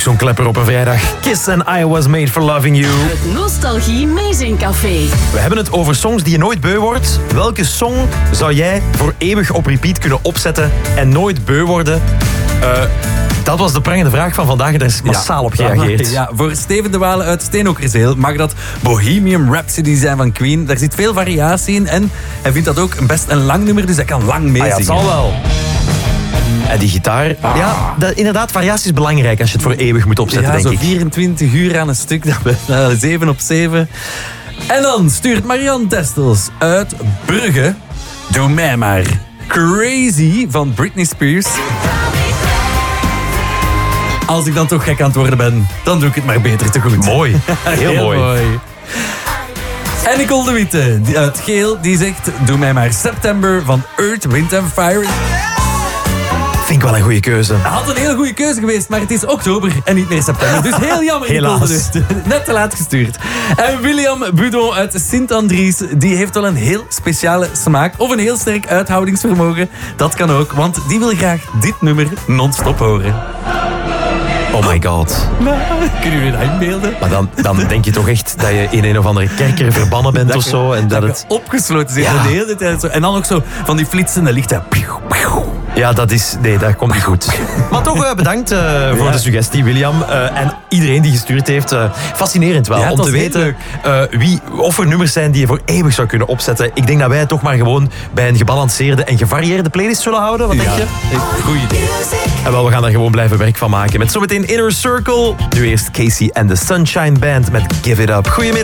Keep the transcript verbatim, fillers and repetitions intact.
zo'n klepper op een vrijdag. Kiss and I Was Made For Loving You. Het Nostalgie Meezingcafé. We hebben het over songs die je nooit beu wordt. Welke song zou jij voor eeuwig op repeat kunnen opzetten en nooit beu worden? Uh, dat was de prangende vraag van vandaag en daar is massaal ja, op gereageerd. Ja, voor Steven de Walen uit Steenokkerzeel mag dat Bohemian Rhapsody zijn van Queen. Daar zit veel variatie in en hij vindt dat ook best een lang nummer, dus hij kan lang meezingen. Ah ja, het zal wel. En die gitaar, ah. ja, dat, inderdaad, variatie is belangrijk als je het voor eeuwig moet opzetten, ja, denk zo ik. vierentwintig uur aan een stuk, dat we uh, zeven op zeven. En dan stuurt Marianne Testels uit Brugge. Doe mij maar Crazy van Britney Spears. Als ik dan toch gek aan het worden ben, dan doe ik het maar beter te goed. Mooi, heel, heel mooi. mooi. En Nicole de Witte uit Geel, die zegt... Doe mij maar September van Earth, Wind and Fire. Vind ik wel een goede keuze. Het had een heel goede keuze geweest, maar het is oktober en niet meer september. Dus heel jammer. Helaas. Net te laat gestuurd. En William Budon uit Sint-Andries, die heeft wel een heel speciale smaak. Of een heel sterk uithoudingsvermogen. Dat kan ook, want die wil graag dit nummer non-stop horen. Oh my god. Nou, kunnen jullie dat inbeelden? Maar dan, dan denk je toch echt dat je in een of andere kerker verbannen bent dat of zo. En dat, dat het opgesloten zit ja. de hele tijd zo. En dan ook zo van die flitsende lichten. Ja, dat is... Nee, dat komt niet goed. Maar toch uh, bedankt uh, voor ja. de suggestie, William. Uh, en iedereen die gestuurd heeft. Uh, fascinerend wel, ja, om te weten uh, wie, of er nummers zijn die je voor eeuwig zou kunnen opzetten. Ik denk dat wij toch maar gewoon bij een gebalanceerde en gevarieerde playlist zullen houden. Wat ja. denk je? Goed idee. En wel, we gaan daar gewoon blijven werk van maken. Met zometeen Inner Circle. Nu eerst Casey and the Sunshine Band met Give It Up. Goedemiddag.